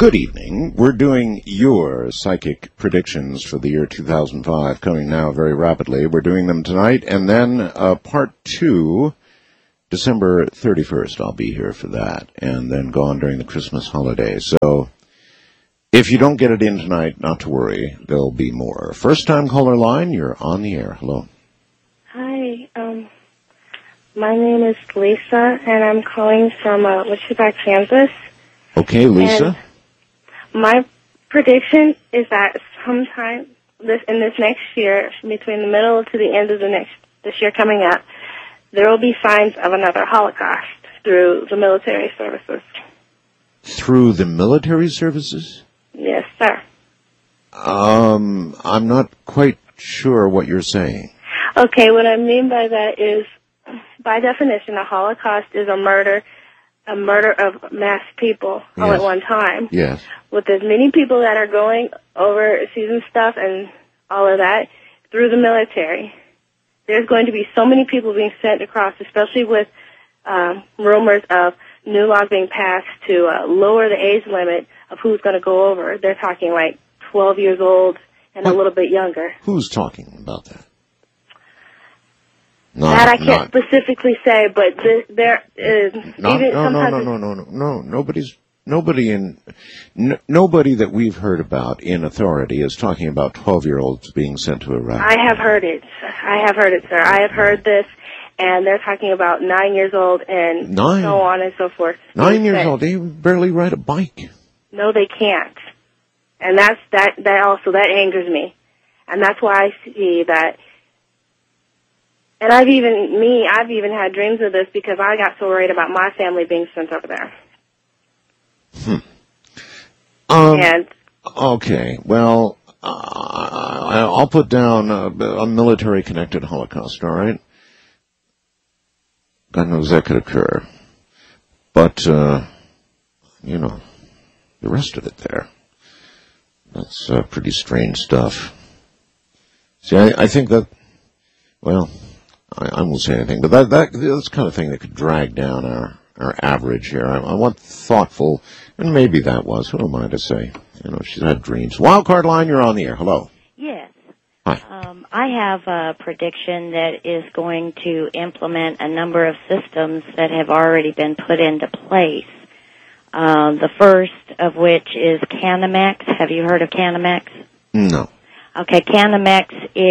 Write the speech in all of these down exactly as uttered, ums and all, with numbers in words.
Good evening. We're doing your psychic predictions for the year two thousand five, coming now very rapidly. We're doing them tonight, and then uh, part two, December thirty-first, I'll be here for that, and then go on during the Christmas holiday. So if you don't get it in tonight, not to worry, there'll be more. First-time caller line, you're on the air. Hello. Hi, um, my name is Lisa, and I'm calling from uh, Wichita, Kansas. Okay, Lisa. And my prediction is that sometime this in this next year, between the middle to the end of the next this year coming up, there will be signs of another Holocaust through the military services. Through the military services? Yes, sir. Um, I'm not quite sure what you're saying. Okay, what I mean by that is, by definition, a Holocaust is a murder, a murder of mass people all Yes. at one time. Yes. With as many people that are going overseas and stuff and all of that through the military, there's going to be so many people being sent across, especially with um, rumors of new laws being passed to uh, lower the age limit of who's going to go over. They're talking like twelve years old and What? a little bit younger. Who's talking about that? Not, That I can't not, specifically say, but th- there is not, even no, no, sometimes no, no, no, no, no. Nobody's, nobody in, n- nobody that we've heard about in authority is talking about twelve-year-olds being sent to Iraq. I have heard it. I have heard it, sir. I have heard this, and they're talking about nine years old and Nine? so on and so forth. Nine years But old, they barely ride a bike. No, they can't, and that's that. That also that angers me, and that's why I see that. And I've even me, I've even had dreams of this because I got so worried about my family being sent over there. Hmm. Um, And okay, well, uh, I'll put down a, a military-connected Holocaust, all right? God knows that could occur. But, uh, you know, the rest of it there, that's uh, pretty strange stuff. See, I, I think that, well, I, I won't say anything, but that, that that's the kind of thing that could drag down our, our average here. I, I want thoughtful, and maybe that was, who am I to say? You know, she's had dreams. Wildcard line, you're on the air. Hello. Yes. Hi. Um, I have a prediction that is going to implement a number of systems that have already been put into place. Uh, the first of which is Canamex. Have you heard of Canamex? No. Okay, Canamex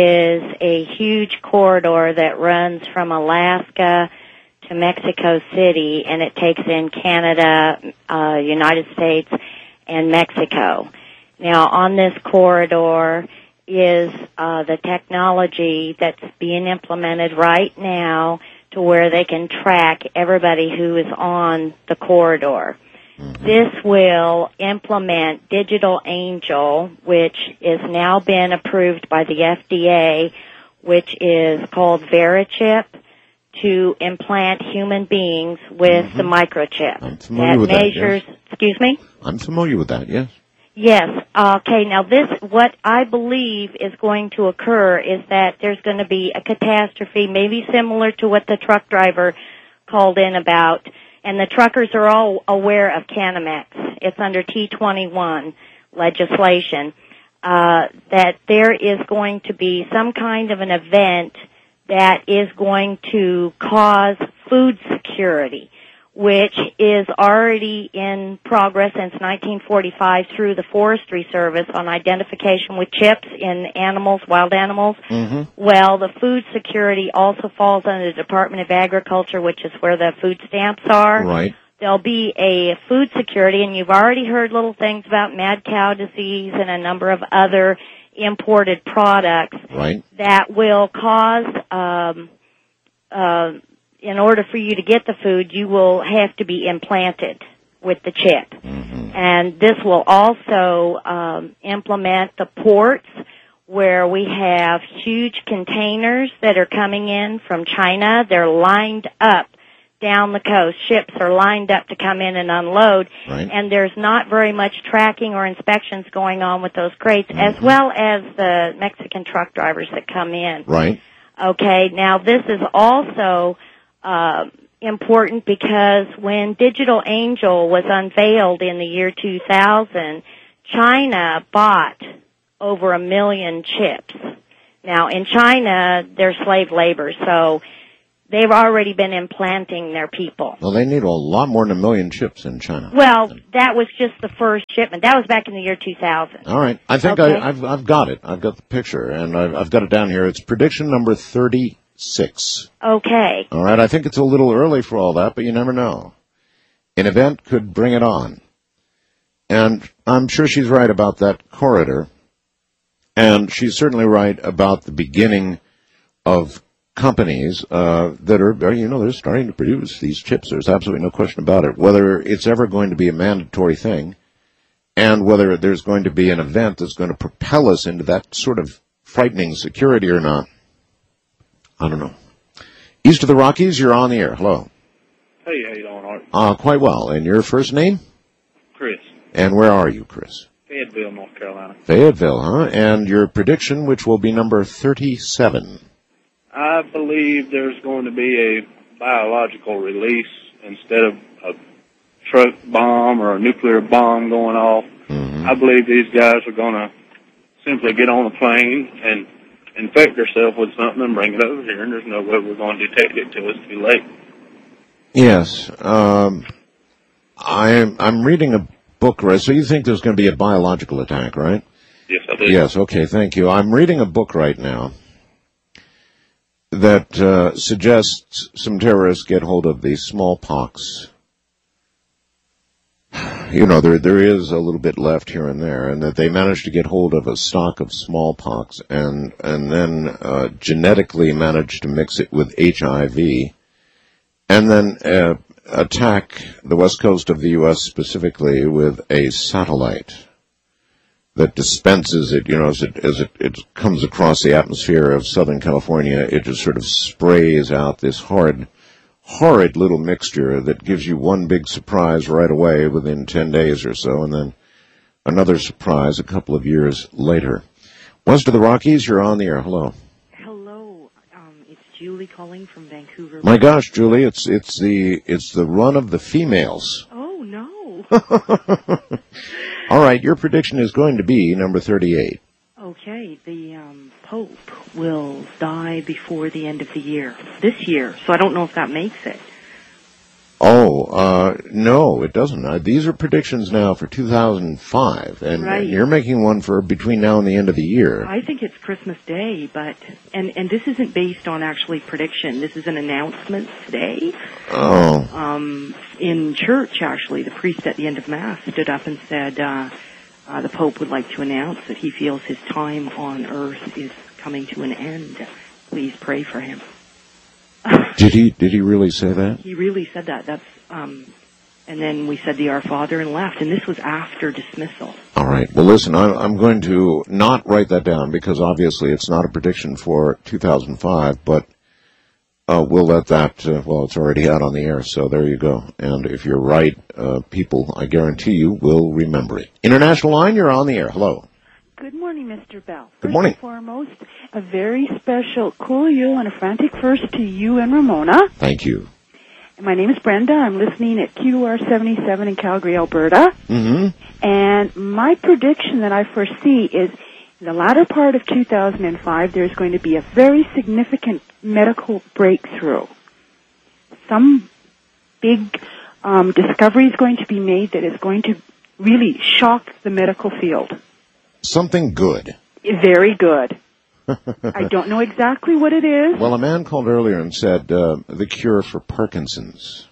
is a huge corridor that runs from Alaska to Mexico City, and it takes in Canada, uh, United States, and Mexico. Now, on this corridor is uh, the technology that's being implemented right now to where they can track everybody who is on the corridor. This will implement Digital Angel, which is now been approved by the F D A, which is called Verichip, to implant human beings with Mm-hmm. the microchip. I'm familiar that with that, measures, yes. excuse me? I'm familiar with that, yes. Yes. Okay, now this, what I believe is going to occur is that there's going to be a catastrophe, maybe similar to what the truck driver called in about. And the truckers are all aware of Canamex. It's under T twenty-one legislation. Uh, that there is going to be some kind of an event that is going to cause food security, which is already in progress since nineteen forty-five through the Forestry Service on identification with chips in animals, wild animals. Mm-hmm. Well, the food security also falls under the Department of Agriculture, which is where the food stamps are. Right. There'll be a food security, and you've already heard little things about mad cow disease and a number of other imported products Right. that will cause, um, uh, in order for you to get the food, you will have to be implanted with the chip. Mm-hmm. And this will also um, implement the ports where we have huge containers that are coming in from China. They're lined up down the coast. Ships are lined up to come in and unload. Right. And there's not very much tracking or inspections going on with those crates, Mm-hmm. as well as the Mexican truck drivers that come in. Right. Okay, now this is also uh, important because when Digital Angel was unveiled in the year two thousand, China bought over a million chips. Now, in China, they're slave labor, so they've already been implanting their people. Well, they need a lot more than a million chips in China. Well, that was just the first shipment. That was back in the year two thousand. All right. I think okay. I, I've I've got it. I've got the picture, and I've, I've got it down here. It's prediction number thirty-six. Okay. All right. I think it's a little early for all that, but you never know. An event could bring it on. And I'm sure she's right about that corridor. And she's certainly right about the beginning of companies uh, that are, you know, they're starting to produce these chips. There's absolutely no question about it. Whether it's ever going to be a mandatory thing and whether there's going to be an event that's going to propel us into that sort of frightening security or not, I don't know. East of the Rockies, you're on the air. Hello. Hey, how you doing, Art? Uh, quite well. And your first name? Chris. And where are you, Chris? Fayetteville, North Carolina. Fayetteville, huh? And your prediction, which will be number thirty-seven. I believe there's going to be a biological release instead of a truck bomb or a nuclear bomb going off. Mm-hmm. I believe these guys are going to simply get on a plane and infect themselves with something and bring it over here, and there's no way we're going to detect it till it's too late. Yes. Um, I'm, I'm reading a book, right? So you think there's going to be a biological attack, right? Yes, I do. Yes, okay, thank you. I'm reading a book right now that uh, suggests some terrorists get hold of the smallpox. You know, there there is a little bit left here and there, and that they managed to get hold of a stock of smallpox and, and then uh, genetically managed to mix it with H I V and then uh, attack the west coast of the U S specifically with a satellite that dispenses it, you know, as it as it, it comes across the atmosphere of Southern California, it just sort of sprays out this horrid, horrid little mixture that gives you one big surprise right away within ten days or so, and then another surprise a couple of years later. West of the Rockies, you're on the air. Hello. Hello, um, it's Julie calling from Vancouver. My gosh, Julie, it's it's the it's the run of the females. Oh no. All right, your prediction is going to be number thirty-eight. Okay, the um, Pope will die before the end of the year, this year, so I don't know if that makes it. Oh, uh, no, it doesn't. Uh, these are predictions now for two thousand five, and, right. and you're making one for between now and the end of the year. I think it's Christmas Day, but, and, and this isn't based on actually prediction. This is an announcement today. Oh. Um, in church, actually, the priest at the end of Mass stood up and said, uh, uh, the Pope would like to announce that he feels his time on earth is coming to an end. Please pray for him. Did he, did he really say that? He really said that. That's, um, and then we said the Our Father and left, and this was after dismissal. All right. Well, listen, I, I'm going to not write that down because obviously it's not a prediction for two thousand five, but uh, we'll let that, uh, well, it's already out on the air, so there you go. And if you're right, uh, people, I guarantee you, will remember it. International line, you're on the air. Hello. Good morning, Mister Bell. Good morning. First and foremost, a very special cool Yule and a frantic first to you and Ramona. Thank you. My name is Brenda. I'm listening at Q R seventy-seven in Calgary, Alberta. Mm-hmm. And my prediction that I foresee is in the latter part of two thousand five, there's going to be a very significant medical breakthrough. Some big um, discovery is going to be made that is going to really shock the medical field. Something good. Very good. I don't know exactly what it is. Well, a man called earlier and said uh, the cure for Parkinson's.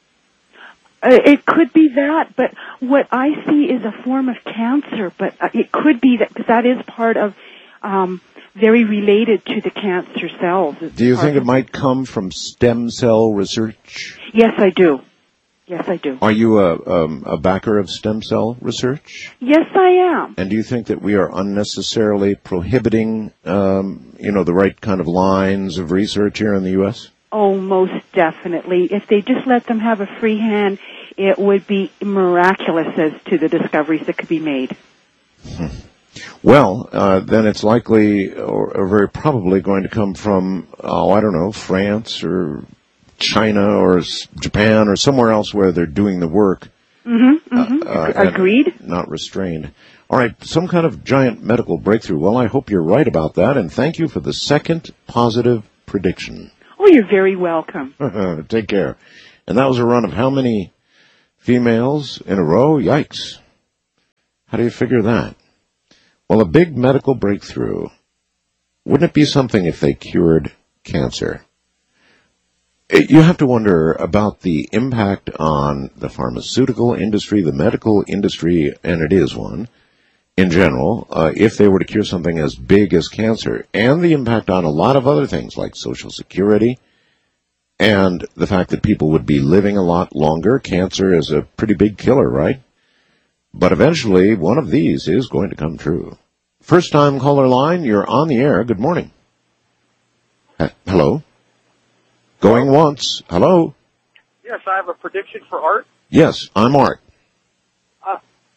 Uh, it could be that, but what I see is a form of cancer, but uh, it could be that, because that is part of, um, very related to the cancer cells. It's Do you think of, it might come from stem cell research? Yes, I do. Yes, I do. Are you a, um, a backer of stem cell research? Yes, I am. And do you think that we are unnecessarily prohibiting, um, you know, the right kind of lines of research here in the U S? Oh, most definitely. If they just let them have a free hand, it would be miraculous as to the discoveries that could be made. Hmm. Well, uh, then it's likely or, or very probably going to come from, oh, I don't know, France or China or s- Japan or somewhere else where they're doing the work. Mm-hmm, mm-hmm. Uh, uh, Agreed. Not restrained. All right, some kind of giant medical breakthrough. Well, I hope you're right about that, and thank you for the second positive prediction. Oh, you're very welcome. Take care. And that was a run of how many females in a row? Yikes. How do you figure that? Well, a big medical breakthrough. Wouldn't it be something if they cured cancer? You have to wonder about the impact on the pharmaceutical industry, the medical industry, and it is one, in general, uh, if they were to cure something as big as cancer, and the impact on a lot of other things like Social Security, and the fact that people would be living a lot longer. Cancer is a pretty big killer, right? But eventually, one of these is going to come true. First time caller line, you're on the air. Good morning. Uh, hello? Going once. Hello? Yes, I have a prediction for Art. Yes, I'm Art. Uh,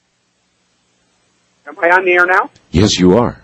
am I on the air now? Yes, you are.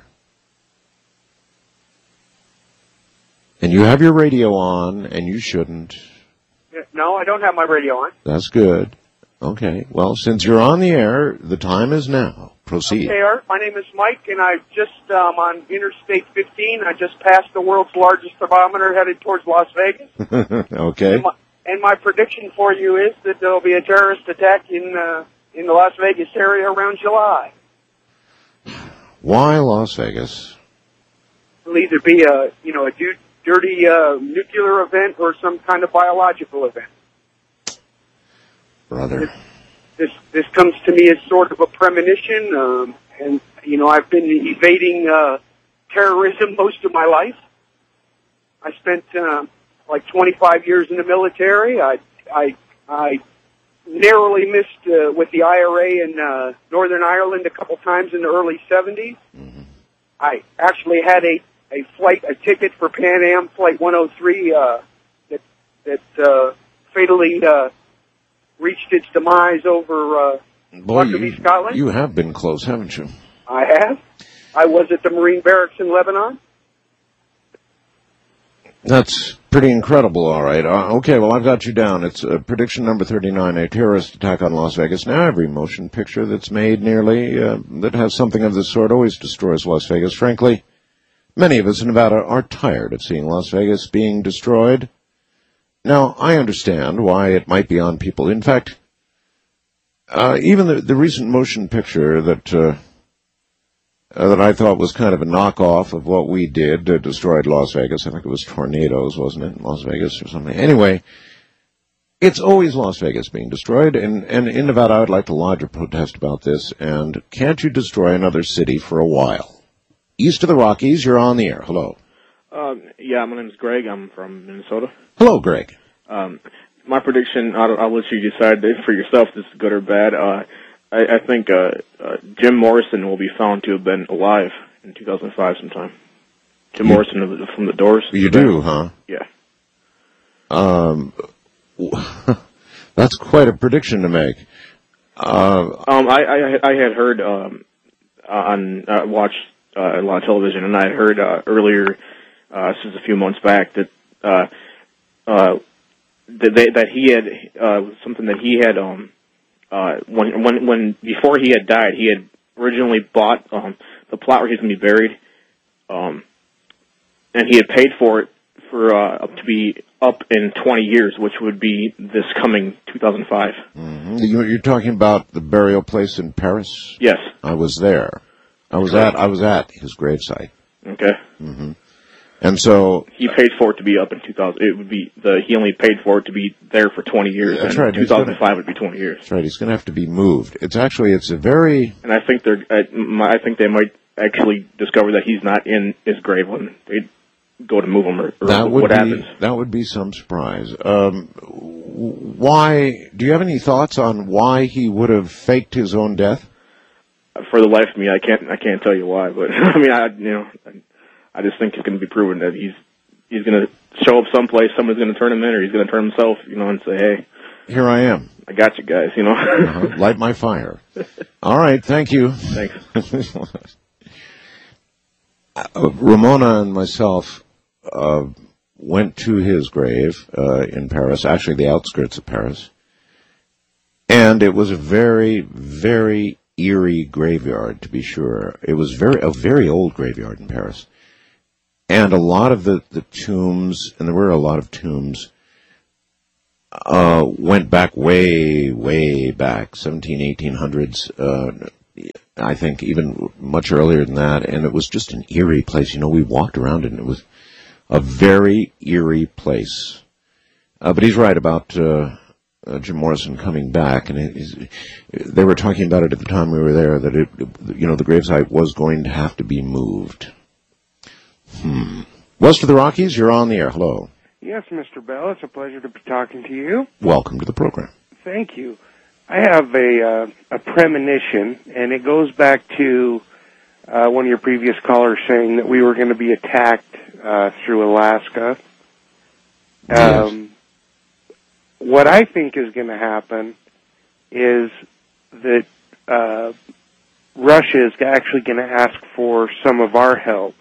And you have your radio on, and you shouldn't. No, I don't have my radio on. That's good. Okay. Well, since you're on the air, the time is now. Proceed. Okay, Art. My name is Mike, and I just um, on Interstate fifteen. I just passed the world's largest thermometer, headed towards Las Vegas. Okay. And my, and my prediction for you is that there will be a terrorist attack in uh, in the Las Vegas area around July. Why Las Vegas? It'll either be a you know a du- dirty uh, nuclear event or some kind of biological event. Brother. This this comes to me as sort of a premonition, um, and you know I've been evading uh, terrorism most of my life. I spent uh, like twenty-five years in the military. I I I narrowly missed uh, with the I R A in uh, Northern Ireland a couple times in the early seventies. Mm-hmm. I actually had a a flight a ticket for Pan Am Flight one oh three uh, that that uh, fatally. Uh, reached its demise over uh, Boy, Huckabee, you, Scotland. You have been close, haven't you? I have. I was at the Marine Barracks in Lebanon. That's pretty incredible, all right. Uh, okay, well, I've got you down. It's uh, prediction number thirty-nine, a terrorist attack on Las Vegas. Now, every motion picture that's made nearly uh, that has something of this sort always destroys Las Vegas. Frankly, many of us in Nevada are tired of seeing Las Vegas being destroyed. Now, I understand why it might be on people. In fact, uh, even the, the recent motion picture that uh, uh, that I thought was kind of a knockoff of what we did uh, destroyed Las Vegas. I think it was Tornadoes, wasn't it? Las Vegas or something. Anyway, it's always Las Vegas being destroyed, and, and in Nevada I would like to lodge a protest about this, and can't you destroy another city for a while? East of the Rockies, you're on the air. Hello. Um, yeah, my name is Greg. I'm from Minnesota. Hello, Greg. Um, my prediction, I'll, I'll let you decide for yourself if this is good or bad. Uh, I, I think uh, uh, Jim Morrison will be found to have been alive in two thousand five sometime. Jim you, Morrison from The Doors. You do, huh? Yeah. Um, that's quite a prediction to make. Uh, um, I, I, I had heard um, on uh, watched uh, a lot of television, and I had heard uh, earlier. Uh, this is a few months back that uh, uh, that, they, that he had uh, something that he had um, uh, when when when before he had died, he had originally bought um, the plot where he's going to be buried, um, and he had paid for it for uh, up to be up in twenty years, which would be this coming two thousand five. Mm-hmm. You're talking about the burial place in Paris? Yes, I was there. I was Correct. at I was at his gravesite. Okay. Mm-hmm. And so he paid for it to be up in two thousand. It would be the he only paid for it to be there for twenty years. That's and right. two thousand five would be twenty years. That's right. He's going to have to be moved. It's actually it's a very. And I think they're. I, I think they might actually discover that he's not in his grave when they go to move him, or, or that would what be, happens. That would be some surprise. Um, why? Do you have any thoughts on why he would have faked his own death? For the life of me, I can't. I can't tell you why. But I mean, I you know, I, I just think it's going to be proven that he's he's going to show up someplace. Someone's going to turn him in, or he's going to turn himself. You know, and say, "Hey, here I am. I got you guys." You know, uh-huh. Light my fire. All right, thank you. Thanks. uh, Ramona and myself uh, went to his grave uh, in Paris, actually the outskirts of Paris, and it was a very, very eerie graveyard, to be sure. It was very a very old graveyard in Paris. And a lot of the, the tombs, and there were a lot of tombs, uh, went back way, way back, seventeen, eighteen hundreds, uh, I think even much earlier than that, and it was just an eerie place. You know, we walked around it, and it was a very eerie place. Uh, but he's right about uh, uh, Jim Morrison coming back, and it, he's, they were talking about it at the time we were there, that, it, you know, the gravesite was going to have to be moved. Hmm. West of the Rockies, you're on the air. Hello. Yes, Mister Bell, it's a pleasure to be talking to you. Welcome to the program. Thank you. I have a uh, a premonition, and it goes back to uh, one of your previous callers saying that we were going to be attacked uh, through Alaska. Yes. Um, what I think is going to happen is that uh, Russia is actually going to ask for some of our help,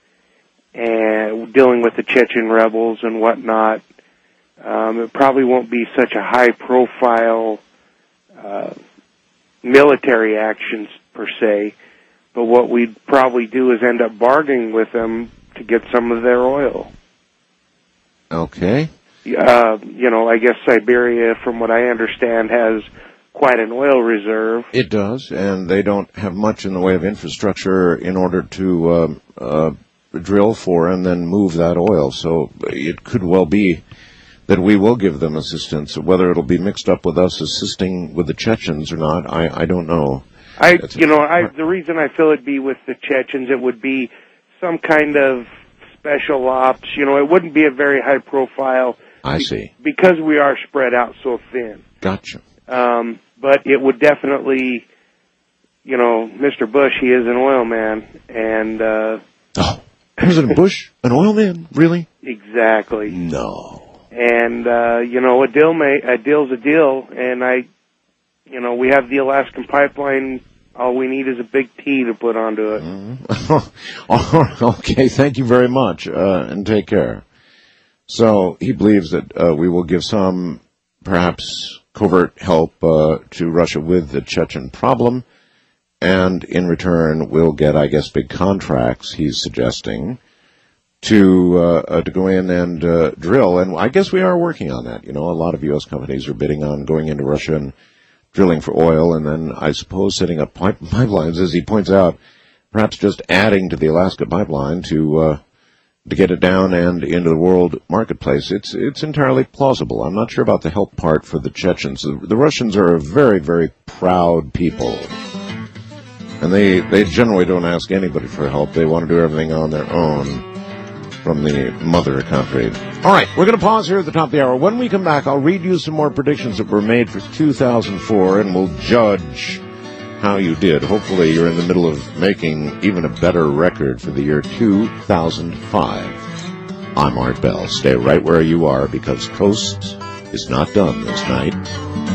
and dealing with the Chechen rebels and whatnot. Um, it probably won't be such a high-profile uh, military actions per se, but what we'd probably do is end up bargaining with them to get some of their oil. Okay. Uh, you know, I guess Siberia, from what I understand, has quite an oil reserve. It does, and they don't have much in the way of infrastructure in order to um, uh, drill for and then move that oil. So it could well be that we will give them assistance. Whether it'll be mixed up with us assisting with the Chechens or not, I, I don't know. I, you know, I, the reason I feel it'd be with the Chechens, it would be some kind of special ops. You know, it wouldn't be a very high profile. I see. Because we are spread out so thin. Gotcha. Um, but it would definitely, you know, Mister Bush, he is an oil man, and uh, oh, President Bush, an oil man, really? Exactly. No. And uh, you know, a deal may a deal's a deal, and I, you know, we have the Alaskan pipeline. All we need is a big T to put onto it. Mm-hmm. Okay, thank you very much, uh, and take care. So he believes that uh, we will give some, perhaps, covert help uh, to Russia with the Chechen problem, and in return we'll get, I guess, big contracts, he's suggesting, to uh, uh, to go in and uh, drill. And I guess we are working on that. You know, a lot of U S companies are bidding on going into Russia and drilling for oil, and then I suppose setting up pipe- pipelines, as he points out, perhaps just adding to the Alaska pipeline to uh, to get it down and into the world marketplace. It's it's entirely plausible. I'm not sure about the help part for the Chechens. The, the Russians are a very, very proud people, and they, they generally don't ask anybody for help. They want to do everything on their own from the mother country. All right, we're going to pause here at the top of the hour. When we come back, I'll read you some more predictions that were made for two thousand four, and we'll judge how you did. Hopefully you're in the middle of making even a better record for the year two thousand five. I'm Art Bell. Stay right where you are, because Coast is not done this night.